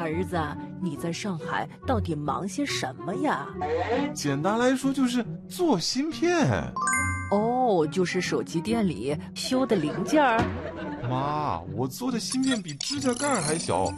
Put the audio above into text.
儿子，你在上海到底忙些什么呀？ 简单来说就是做芯片。 哦，就是手机店里修的零件儿。 妈，我做的芯片比指甲盖还小，